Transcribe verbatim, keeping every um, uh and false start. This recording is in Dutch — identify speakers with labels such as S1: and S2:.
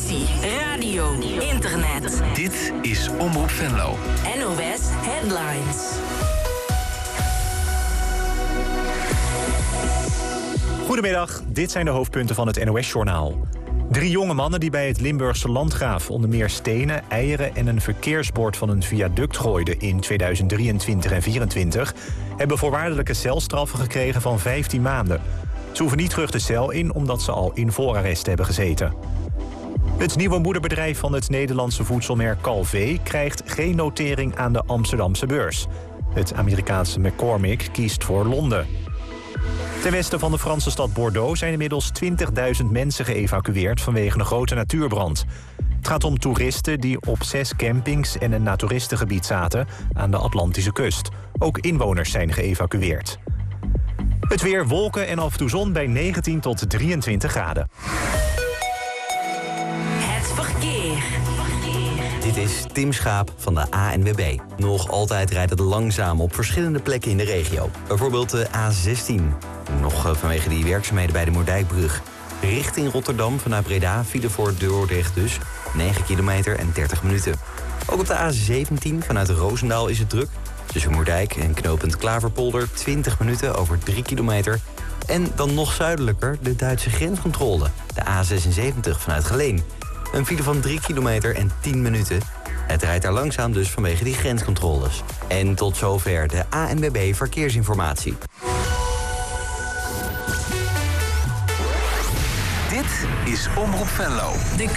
S1: televisie, radio, internet.
S2: Dit is Omroep Venlo.
S1: N O S Headlines.
S3: Goedemiddag, dit zijn de hoofdpunten van het N O S-journaal. Drie jonge mannen die bij het Limburgse Landgraaf onder meer stenen, eieren en een verkeersbord van een viaduct gooiden in tweeduizend drieëntwintig en tweeëntwintig hebben voorwaardelijke celstraffen gekregen van vijftien maanden. Ze hoeven niet terug de cel in omdat ze al in voorarrest hebben gezeten. Het nieuwe moederbedrijf van het Nederlandse voedselmerk Calvé krijgt geen notering aan de Amsterdamse beurs. Het Amerikaanse McCormick kiest voor Londen. Ten westen van de Franse stad Bordeaux zijn inmiddels twintigduizend mensen geëvacueerd vanwege een grote natuurbrand. Het gaat om toeristen die op zes campings en een naturistengebied zaten aan de Atlantische kust. Ook inwoners zijn geëvacueerd. Het weer, wolken en af en toe zon bij negentien tot drieëntwintig graden.
S1: Het verkeer.
S4: Dit is Tim Schaap van de A N W B. Nog altijd rijdt het langzaam op verschillende plekken in de regio. Bijvoorbeeld de A zestien. Nog vanwege die werkzaamheden bij de Moerdijkbrug. Richting Rotterdam vanuit Breda file voor Dordrecht dus. negen kilometer en dertig minuten. Ook op de A zeventien vanuit Roosendaal is het druk. Tussen Moerdijk en knooppunt Klaverpolder twintig minuten over drie kilometer. En dan nog zuidelijker de Duitse grenscontrole. De A zesenzeventig vanuit Geleen. Een file van drie kilometer en tien minuten. Het rijdt daar langzaam dus vanwege die grenscontroles. En tot zover de A N W B Verkeersinformatie.
S2: Dit is Omroep Venlo.
S1: De